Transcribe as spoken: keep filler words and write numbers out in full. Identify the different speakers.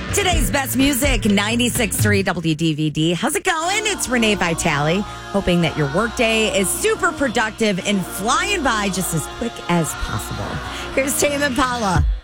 Speaker 1: Today's best music, ninety-six point three W D V D. How's it going? It's Renee Vitale. Hoping that your workday is super productive and flying by just as quick as possible. Here's Tame Impala.